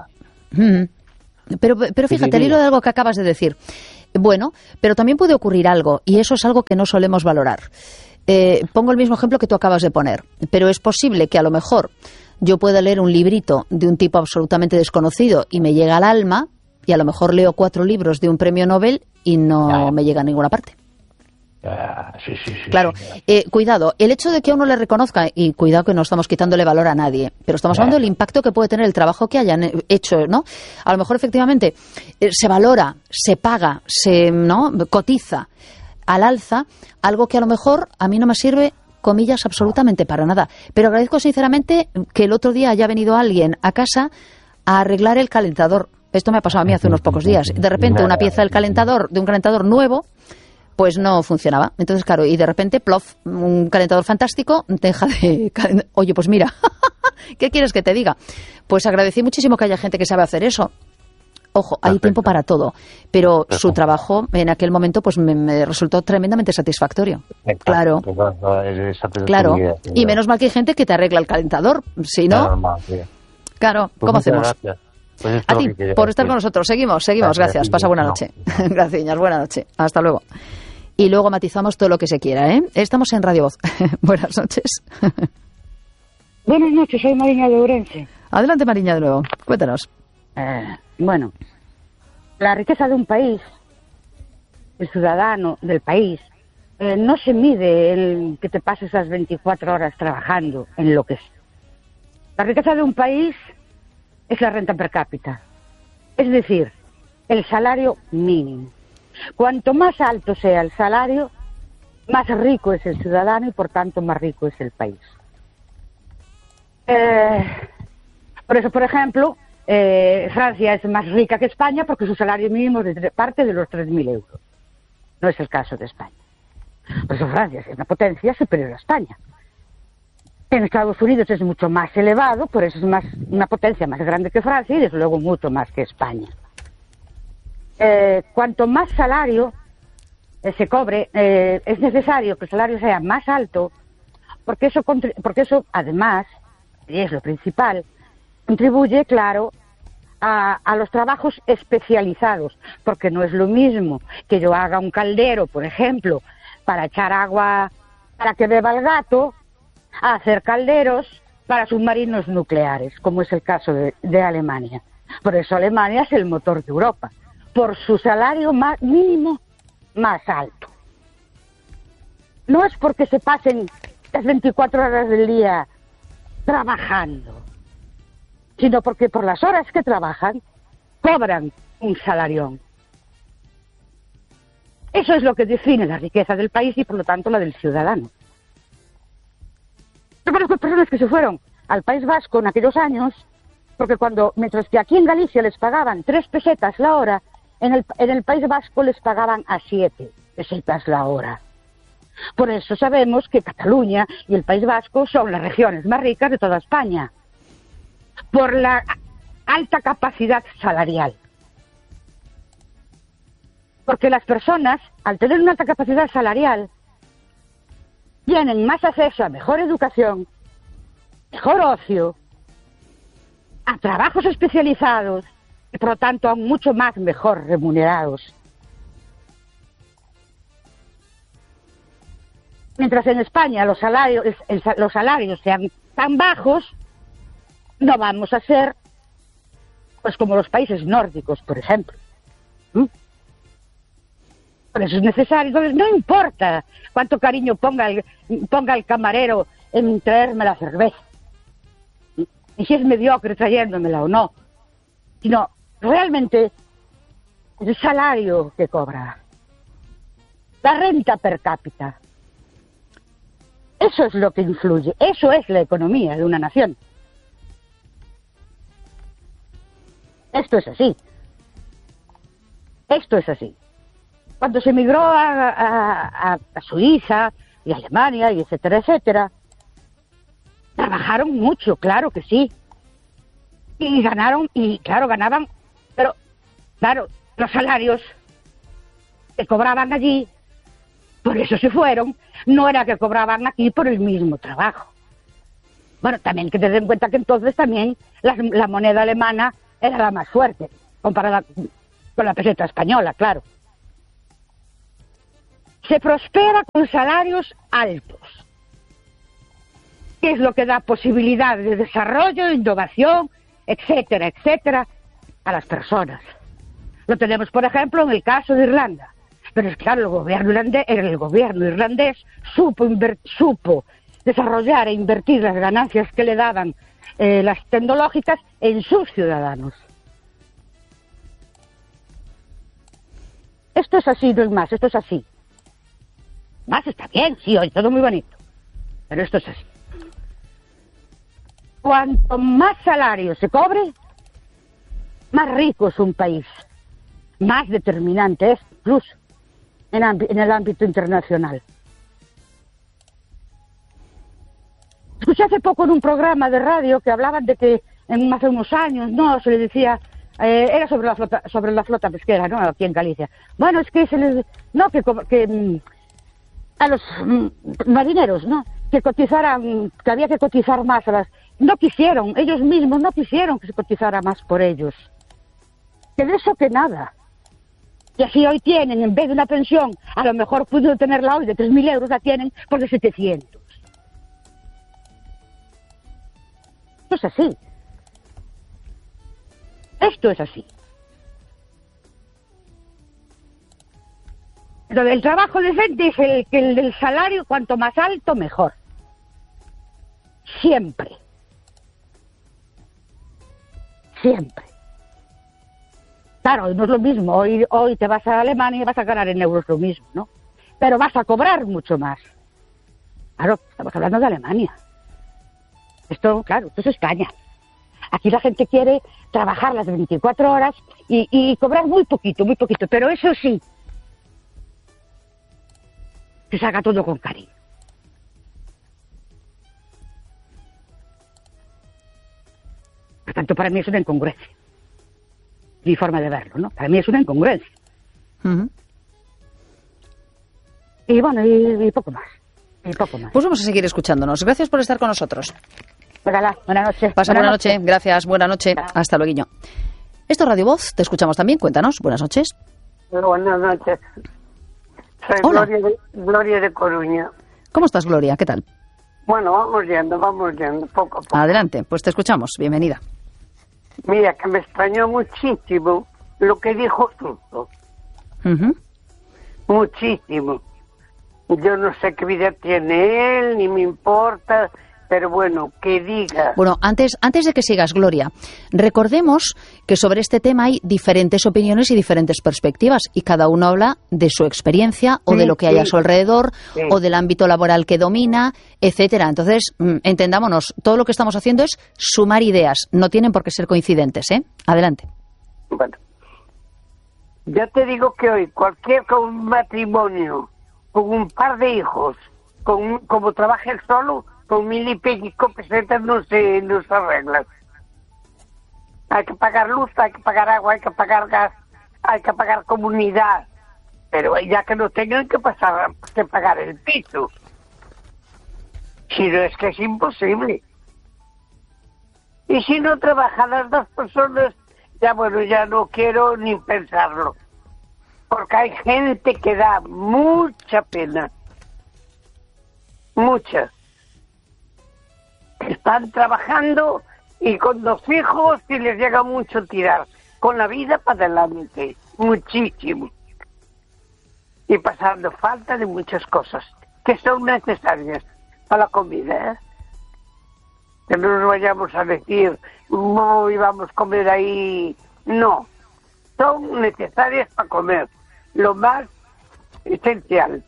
Pero fíjate, al hilo de algo que acabas de decir. Bueno, pero también puede ocurrir algo, y eso es algo que no solemos valorar. Pongo el mismo ejemplo que tú acabas de poner, pero es posible que a lo mejor yo pueda leer un librito de un tipo absolutamente desconocido y me llega al alma, y a lo mejor leo 4 libros de un premio Nobel y no me llega a ninguna parte. Sí, claro, cuidado, el hecho de que a uno le reconozca, y cuidado que no estamos quitándole valor a nadie, pero estamos hablando del impacto que puede tener el trabajo que hayan hecho, ¿no? A lo mejor efectivamente se valora, se paga, ¿no? Cotiza al alza algo que a lo mejor a mí no me sirve, comillas, absolutamente para nada. Pero agradezco sinceramente que el otro día haya venido alguien a casa a arreglar el calentador. Esto me ha pasado a mí hace unos pocos días. De repente una pieza del calentador, de un calentador nuevo, pues no funcionaba. Entonces, claro, y de repente, plof, un calentador fantástico, deja de... Oye, pues mira, ¿qué quieres que te diga? Pues agradecí muchísimo que haya gente que sabe hacer eso. Ojo, hay tiempo para todo, pero su trabajo en aquel momento pues me resultó tremendamente satisfactorio. Claro, claro. Y menos mal que hay gente que te arregla el calentador, si no... Claro, ¿cómo hacemos? Pues a ti, por estar con nosotros. Seguimos. Gracias. Pasa buena noche. Gracias, buena noche. Hasta luego. Y luego matizamos todo lo que se quiera, ¿eh? Estamos en Radio Voz. Buenas noches. Buenas noches, soy Mariña de Ourense. Adelante, Mariña, de nuevo. Cuéntanos. Bueno, la riqueza de un país, el ciudadano del país, no se mide en que te pases esas 24 horas trabajando en lo que es. La riqueza de un país es la renta per cápita, es decir, el salario mínimo. Cuanto más alto sea el salario, más rico es el ciudadano y por tanto más rico es el país. Por eso, por ejemplo, Francia es más rica que España porque su salario mínimo parte de los 3.000 euros. No es el caso de España. Por eso Francia es una potencia superior a España. En Estados Unidos es mucho más elevado, por eso es una potencia más grande que Francia y desde luego mucho más que España. Cuanto más salario se cobre, es necesario que el salario sea más alto, porque eso además, y es lo principal, contribuye, claro, a los trabajos especializados, porque no es lo mismo que yo haga un caldero, por ejemplo, para echar agua para que beba el gato, a hacer calderos para submarinos nucleares, como es el caso de Alemania. Por eso Alemania es el motor de Europa, por su salario mínimo más alto. No es porque se pasen las 24 horas del día trabajando, sino porque por las horas que trabajan cobran un salarión. Eso es lo que define la riqueza del país y por lo tanto la del ciudadano. Yo conozco personas que se fueron al País Vasco en aquellos años porque mientras que aquí en Galicia les pagaban 3 pesetas la hora, en el País Vasco les pagaban a 7 pesetas la hora. Por eso sabemos que Cataluña y el País Vasco son las regiones más ricas de toda España, por la alta capacidad salarial. Porque las personas, al tener una alta capacidad salarial, tienen más acceso a mejor educación, mejor ocio, a trabajos especializados y por lo tanto a mucho más mejor remunerados. Mientras en España los salarios sean tan bajos, no vamos a ser pues como los países nórdicos, por ejemplo. Por eso es necesario. Entonces, no importa cuánto cariño ponga el camarero en traerme la cerveza, y si es mediocre trayéndomela o no, sino realmente el salario que cobra, la renta per cápita. Eso es lo que influye, eso es la economía de una nación. Esto es así. Esto es así. Cuando se emigró a Suiza y Alemania y etcétera, etcétera, trabajaron mucho, claro que sí. Y ganaron, y claro, ganaban, pero claro, los salarios que cobraban allí, por eso se fueron, no era que cobraban aquí por el mismo trabajo. Bueno, también que te den cuenta que entonces también la moneda alemana era la más fuerte, comparada con la peseta española, claro. Se prospera con salarios altos, que es lo que da posibilidad de desarrollo, innovación, etcétera, etcétera, a las personas. Lo tenemos, por ejemplo, en el caso de Irlanda. Pero es claro, el gobierno irlandés supo desarrollar e invertir las ganancias que le daban las tecnológicas en sus ciudadanos. Esto es así, no es más, esto es así. Más está bien, sí, hoy todo muy bonito, pero esto es así. Cuanto más salario se cobre, más rico es un país, más determinante es, incluso en el ámbito internacional. Escuché hace poco en un programa de radio que hablaban de que hace unos años, no, se le decía, era sobre la flota pesquera, ¿no? Aquí en Galicia. Bueno, es que se les, no, que a los marineros, ¿no? Que cotizaran, que había que cotizar más a las, no quisieron, ellos mismos no quisieron que se cotizara más por ellos. Que de eso que nada. Y así hoy tienen, en vez de una pensión, a lo mejor pudieron tenerla hoy de 3.000 euros, la tienen por de 700. Esto es así. Esto es así. Entonces, el trabajo decente es el del salario, cuanto más alto, mejor. Siempre. Siempre. Claro, no es lo mismo. Hoy te vas a Alemania y vas a ganar en euros lo mismo, ¿no? Pero vas a cobrar mucho más. Claro, estamos hablando de Alemania. Esto, claro, esto es España. Aquí la gente quiere trabajar las 24 horas y cobrar muy poquito, pero eso sí, que se haga todo con cariño. Por tanto, para mí es una incongruencia. Mi forma de verlo, ¿no? Para mí es una incongruencia. Uh-huh. Y bueno, y poco más. Pues vamos a seguir escuchándonos. Gracias por estar con nosotros. Buenas noches. Pasa buena noche. Gracias, buena noche. Hasta luego. Esto es Radio Voz, te escuchamos también, cuéntanos. Buenas noches. Buenas noches. Soy Hola. Gloria de Coruña. ¿Cómo estás, Gloria? ¿Qué tal? Bueno, vamos yendo, poco a poco. Adelante, pues te escuchamos. Bienvenida. Mira, que me extrañó muchísimo lo que dijo Suso. Uh-huh. Muchísimo. Yo no sé qué vida tiene él, ni me importa, pero bueno, que diga. Bueno, antes de que sigas, Gloria, recordemos que sobre este tema hay diferentes opiniones y diferentes perspectivas, y cada uno habla de su experiencia o de lo que hay a su alrededor, o del ámbito laboral que domina, etcétera. Entonces, entendámonos, todo lo que estamos haciendo es sumar ideas, no tienen por qué ser coincidentes, ¿eh? Adelante. Bueno, yo te digo que hoy cualquier con un matrimonio, con un par de hijos, como trabaja él solo, con 1.000 y pico pesetas no se arreglan. Hay que pagar luz, hay que pagar agua, hay que pagar gas, hay que pagar comunidad. Pero ya que no tengan que pagar el piso. Si no, es que es imposible. Y si no trabajan las dos personas, ya bueno, ya no quiero ni pensarlo. Porque hay gente que da mucha pena. Mucha. Están trabajando y con 2 hijos y les llega mucho tirar. Con la vida para adelante. Muchísimo. Y pasando falta de muchas cosas que son necesarias para la comida, ¿eh? Que no nos vayamos a decir, no íbamos a comer ahí. No. Son necesarias para comer. Lo más esencial.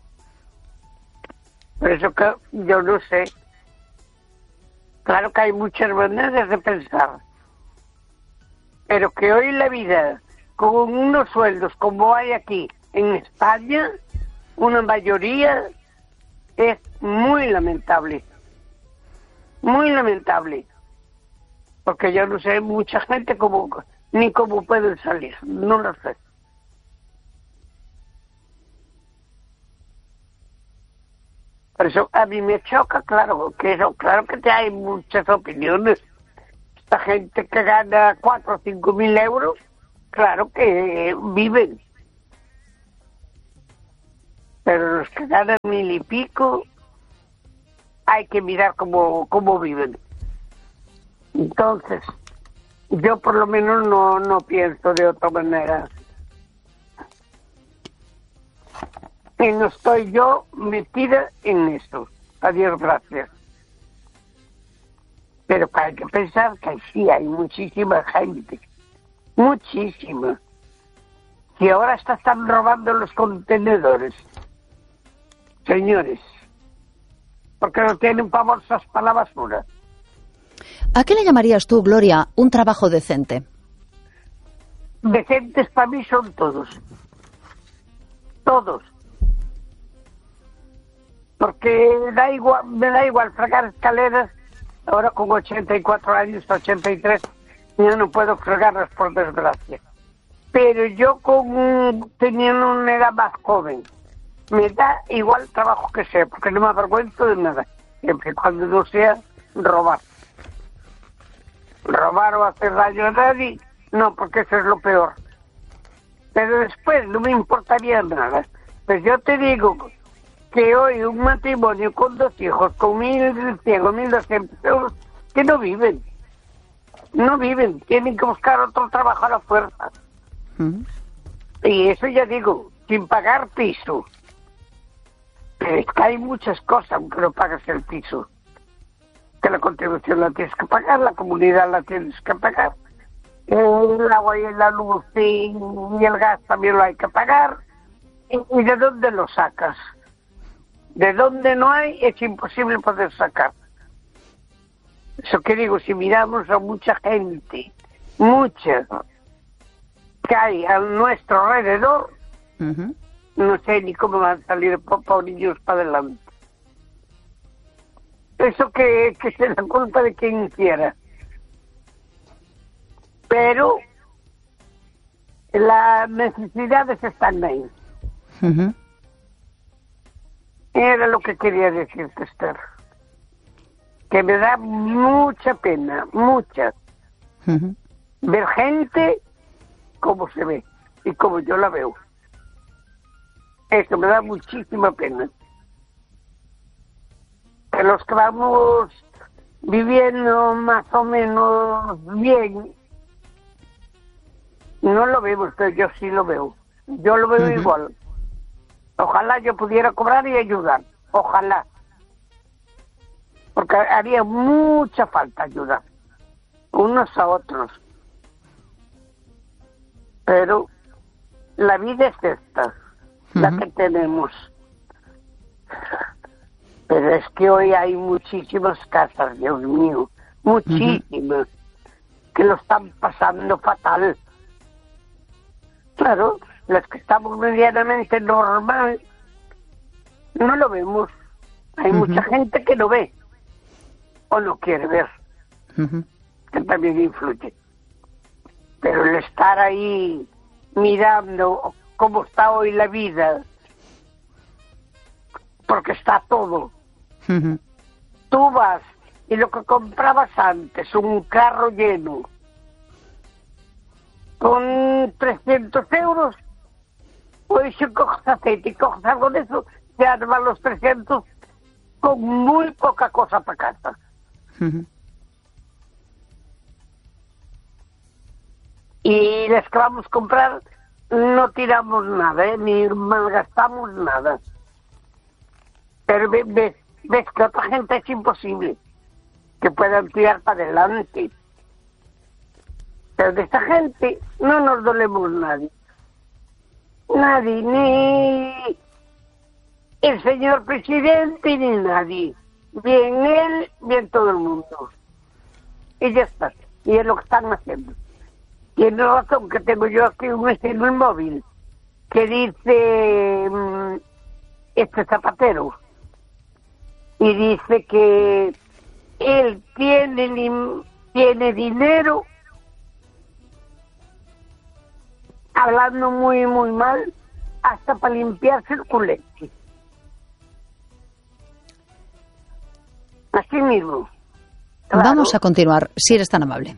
Por eso que yo no sé. Claro que hay muchas maneras de pensar. Pero que hoy la vida, con unos sueldos como hay aquí en España, una mayoría, es muy lamentable. Muy lamentable. Porque yo no sé mucha gente ni cómo pueden salir. No lo sé. Por eso a mí me choca, claro que hay muchas opiniones. La gente que gana 4 o 5 mil euros, claro que viven. Pero los que ganan 1000 y pico, hay que mirar cómo viven. Entonces, yo por lo menos no pienso de otra manera. Y no estoy yo metida en eso. Adiós, gracias. Pero hay que pensar que sí hay muchísima gente. Muchísima. Y ahora están robando los contenedores. Señores. Porque no tienen para bolsas para la basura. ¿A qué le llamarías tú, Gloria, un trabajo decente? Decentes para mí son todos. Todos. Porque me da igual fregar escaleras. Ahora con 84 años, 83, ya no puedo fregarlas por desgracia. Pero yo teniendo una edad más joven, me da igual trabajo que sea, porque no me avergüenzo de nada. Siempre y cuando no sea robar. Robar o hacer daño a nadie, no, porque eso es lo peor. Pero después no me importaría nada. Pues yo te digo que hoy un matrimonio con 2 hijos, con 1.100 o 1.200 euros, que no viven. No viven, tienen que buscar otro trabajo a la fuerza. Y eso ya digo, sin pagar piso. Pero es que hay muchas cosas aunque no pagas el piso. Que la contribución la tienes que pagar, la comunidad la tienes que pagar. El agua y la luz y el gas también lo hay que pagar. ¿Y de dónde lo sacas? De donde no hay, es imposible poder sacar. Eso que digo, si miramos a mucha gente, mucha, que hay a nuestro alrededor, no sé ni cómo van a salir pobrillos para adelante. Eso que se da culpa de quien quiera. Pero las necesidades están ahí. Era lo que quería decirte, Esther. Que me da mucha pena, mucha, ver gente como se ve y como yo la veo. Eso me da muchísima pena. Que los que vamos viviendo más o menos bien, no lo vemos, pero yo sí lo veo. Yo lo veo igual. Ojalá yo pudiera cobrar y ayudar. Ojalá. Porque haría mucha falta ayudar. Unos a otros. Pero la vida es esta. La que tenemos. Pero es que hoy hay muchísimas casas, Dios mío. Muchísimas. Que lo están pasando fatal. Claro. Las que estamos medianamente normal, no lo vemos. Hay mucha gente que no ve o no quiere ver, que también influye. Pero el estar ahí mirando cómo está hoy la vida, porque está todo. Tú vas y lo que comprabas antes, un carro lleno, con 300 euros, hoy si coges aceite y coges algo de eso, te arman los 300 con muy poca cosa para casa. Y las que vamos a comprar no tiramos nada, ni malgastamos nada. Pero ves que otra gente es imposible que puedan tirar para adelante. Pero de esta gente no nos dolemos nadie. Nadie, ni el señor presidente, ni nadie. Bien él, bien todo el mundo. Y ya está. Y es lo que están haciendo. Tiene razón que tengo yo aquí un en el móvil que dice este Zapatero. Y dice que él tiene dinero, hablando muy, muy mal, hasta para limpiarse el culete. Así mismo. Claro. Vamos a continuar, si eres tan amable.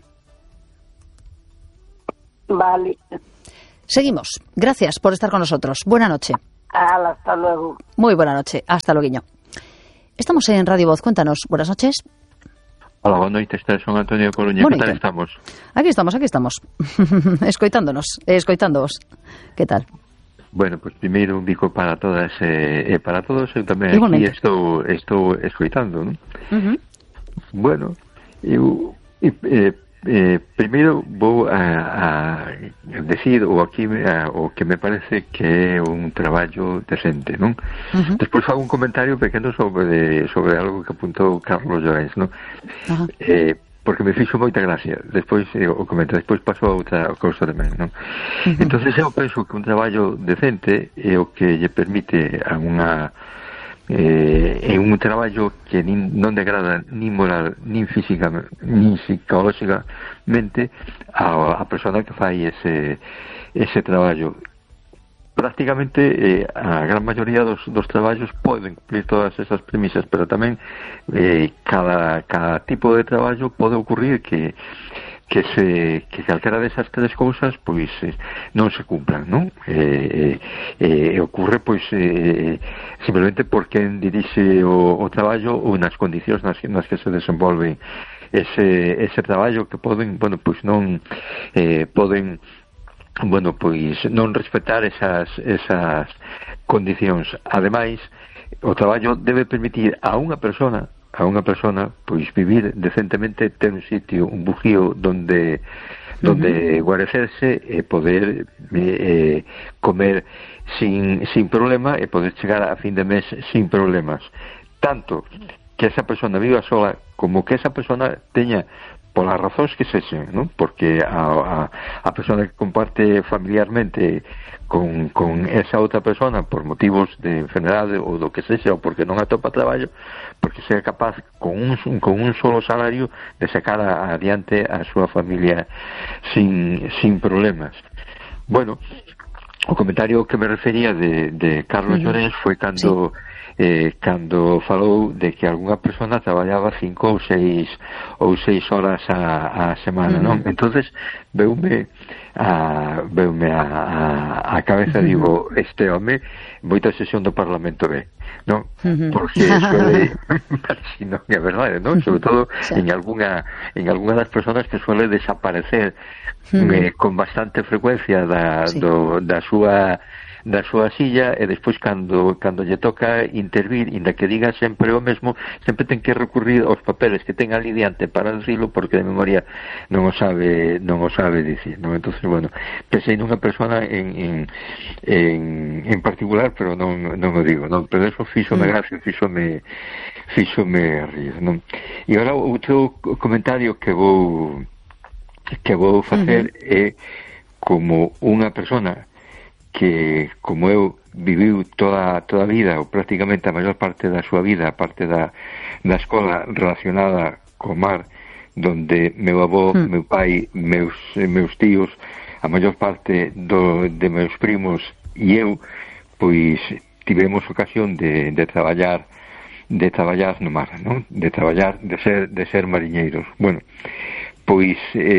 Vale. Seguimos. Gracias por estar con nosotros. Buena noche. Hasta luego. Muy buena noche. Hasta luego. Estamos en Radio Voz. Cuéntanos. Buenas noches. Hola, boa noite, este é Son Antonio de Coruña. Que tal estamos? Aquí estamos. Escoitándoos. Que tal? Bueno, pues primeiro un bico para todas e para todos. Eu tamén aquí estou escoitando, non? Bueno, eu primeiro vou a decir o que me parece que é un traballo decente, non? Despois fago un comentario pequeno sobre algo que apuntou Carlos Llorens, non? Porque me fixo moita gracia. Despois o comento, despois paso a outra cousa tamén, non? Entonces eu penso que un traballo decente é o que lle permite a unha é un traballo que non degrada nin moral, nin física, nin psicolóxicamente a persona que fai ese traballo. Prácticamente a gran maioría dos traballos poden cumplir todas esas premisas, pero tamén cada tipo de traballo pode ocurrir que calquera desas tres cousas pois non se cumplan, non? Ocurre pois simplemente porque dirixe o traballo ou nas condicións nas que se desenvolve ese traballo, que poden, bueno, pois non poden, bueno, pois non respetar esas condicións. Ademais, o traballo debe permitir a unha persona pois vivir decentemente, ter un sitio, un bujío donde guarecerse e poder comer sin problema e poder chegar a fin de mes sin problemas, tanto que esa persona viva sola como que esa persona teña, polas razóns que sexen, non? Porque a persona que comparte familiarmente con esa outra persona por motivos de enfermedade ou do que sexa, ou porque non atopa traballo, porque sea capaz con un solo salario de sacar adiante a súa familia sin problemas. Bueno, o comentario que me refería de Carlos Llorens foi cando falou de que algunha persona traballaba 5 ou 6 horas a semana, non? Entonces veume a cabeza, digo, este home moita sesión do Parlamento B, non? Porque suele, si non é verdade, non? Sobre todo en algunha das personas que suele desaparecer con bastante frecuencia da súa silla, e despois cando lle toca intervir, inda que diga sempre o mesmo, sempre ten que recurrir aos papeles que ten ali diante para dicilo, porque de memoria non o sabe dicir, non? Entonces, bueno, pensei nunha persona en particular, pero non o digo, non? Pero eso fíxome gracia, fíxome rir, non? E agora o outro comentario que vou facer é como unha persona que, como eu, viviu toda a vida, ou prácticamente a maior parte da súa vida, a parte da escola relacionada co mar, donde meu avó, meu pai, meus tíos, a maior parte de meus primos e eu, pois tivemos ocasión de traballar no mar, non? De traballar, de ser mariñeiros. Bueno, pois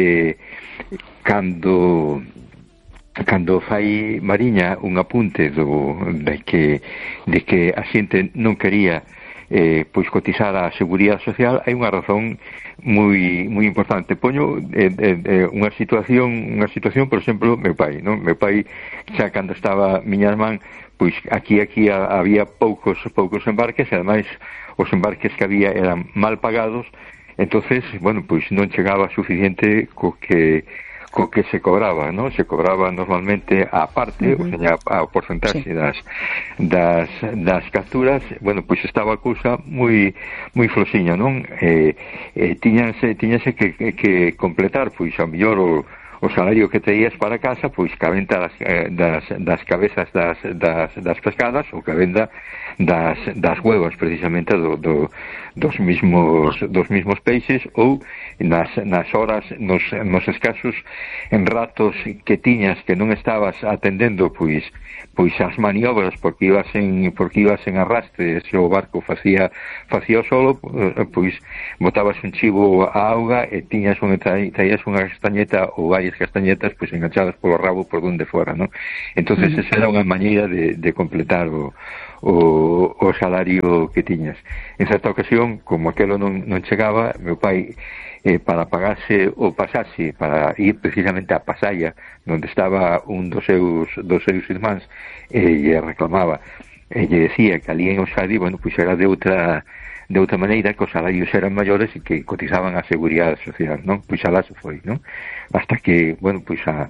cando fai Mariña un apunte de que a xente non quería pois cotizar a Seguridade Social, hai unha razón moi importante. Poño unha situación, por exemplo, meu pai, non? Meu pai, xa cando estaba miña irmán, pois aquí había poucos embarques, e ademais os embarques que había eran mal pagados. Entonces, bueno, pois non chegaba suficiente co que se cobraba, non? Se cobraba normalmente a parte, o sea, a porcentaxe das capturas. Bueno, pois estaba a cousa moi floxiña, non? Tiñase que completar, pois a mellor salario que traías para casa, pois que a venta das cabezas das pescadas, ou que a venda das huevas, precisamente dos mismos peixes, ou nas horas, nos escasos en ratos que tiñas que non estabas atendendo pois as maniobras porque ibas en arrastre, se o barco facía o solo, pois botabas un chivo á auga e traías unha castañeta ou varias castañetas pois enganchadas polo rabo por donde fora, non? Entonces esa era unha maneira de completar o salario que tiñas. En certa ocasión, como aquelo non chegaba, meu pai para pagarse o pasaxe para ir precisamente a Pasaya, onde estaba un dos seus irmáns, lle reclamaba, e lle decía que ali en Euskadi, bueno, pois era de outra maneira, que os salarios eran maiores e que cotizaban a Seguridade Social, non? Pois alá se foi, non? Hasta que, bueno, pois a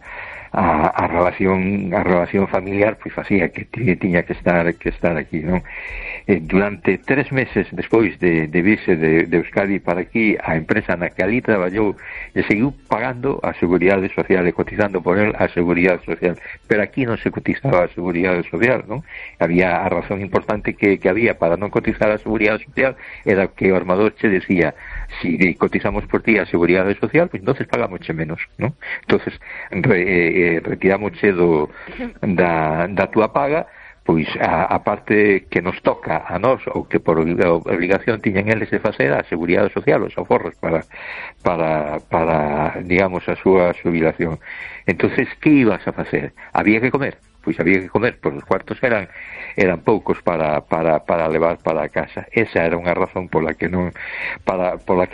relación familiar pois facía que tiña que estar aquí, non? Durante 3 meses despois de virse de Euskadi para aquí, a empresa na que ali traballou e seguiu pagando a Seguridade Social e cotizando por el a Seguridade Social, pero aquí non se cotizaba a Seguridade Social, non? Había a razón importante que había para non cotizar a Seguridade Social era que o armador che decía, si cotizamos por ti a Seguridade Social, pois entonces pagámosche menos, non? Entonces retirámosche da túa paga, pois a parte que nos toca a nós, ou que por obligación tiñan eles de facer a Seguridade Social, os aforros para digamos, a súa xubilación. Entonces, que ibas a facer? Había que comer, pois había que comer, pois os cuartos eran poucos para levar para a casa. Esa era unha razón pola que